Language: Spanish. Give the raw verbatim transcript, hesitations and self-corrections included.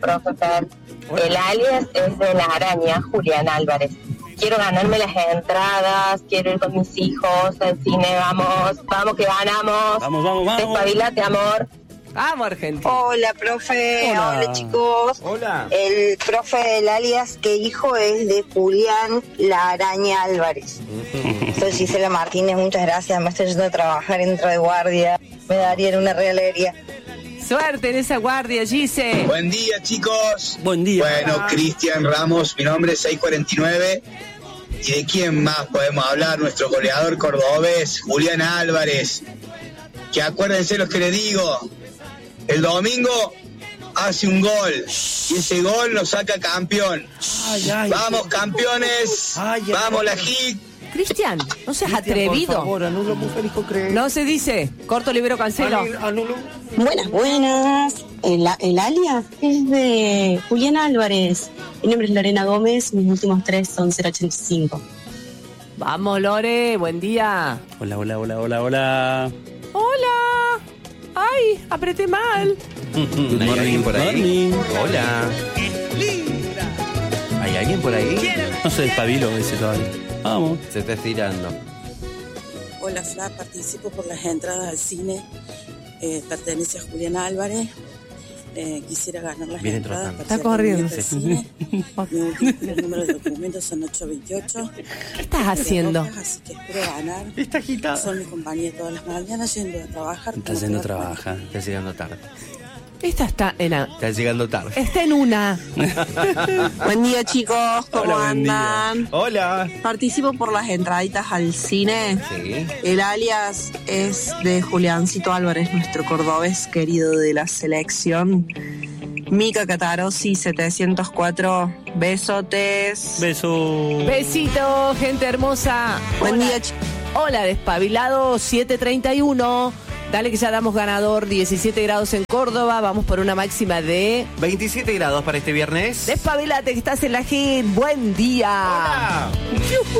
profe Fer. El alias es de la araña, Julián Álvarez. Quiero ganarme las entradas, quiero ir con mis hijos al cine, vamos, vamos que ganamos. Vamos, vamos, vamos. Despabilate, amor. Vamos, Argentina. Hola, profe. Hola. Hola, chicos. Hola. El profe del alias que dijo es de Julián La Araña Álvarez. Soy Gisela Martínez, muchas gracias. Me estoy yendo a trabajar, entro de guardia. Me darían una realería. Suerte en esa guardia, Gise. Buen día, chicos. Buen día. Bueno, Cristian Ramos, mi nombre es seis cuarenta y nueve. ¿Y de quién más podemos hablar? Nuestro goleador cordobés, Julián Álvarez. Que acuérdense los que les digo. El domingo hace un gol y ese gol nos saca campeón. Ay, ay, Vamos, campeones. Ay, ay, Vamos, ay. la H I C. Cristian, no seas Cristian, atrevido. Por favor, anulo, mujer, hijo, cree. No se dice. Corto, libero, cancelo. Anul- Anulo. Buenas, buenas. El, el alias es de Julián Álvarez. Mi nombre es Lorena Gómez, mis últimos tres son cero ochenta y cinco. Vamos, Lore, buen día. Hola, hola, hola, hola, hola. Hola. Ay, apreté mal. Good ¿Hay alguien por ahí? morning. Hola. ¿Hay alguien por ahí? No se despabiló ese todavía. Vamos. Se está estirando. Hola, Fla, participo por las entradas al cine. Eh, pertenece a Julián Álvarez. Eh, quisiera ganar las Viene entradas. trotando. para Está ir conmigo corriendo. al cine. Mi último número de documentos son ocho veintiocho. ¿Qué estás haciendo? Así que espero ganar. Está agitada. Son mi compañía todas las mañanas yendo a trabajar. Está como yendo a todas las trabajar. Está llegando tarde. Esta está en, a- Está llegando tarde. está en una. Buen día, chicos. ¿Cómo Hola, buen día. andan? Hola. Participo por las entraditas al cine. Sí. El alias es de Juliancito Álvarez, nuestro cordobés querido de la selección. Mica Catarosi, setecientos cuatro. Besotes. Beso. Besito, gente hermosa. Buen Hola. día, chicos. Hola, despabilado siete treinta y uno. Dale que ya damos ganador, diecisiete grados en Córdoba. Vamos por una máxima de... veintisiete grados para este viernes. Despabilate, que estás en la hit. Buen día. Hola.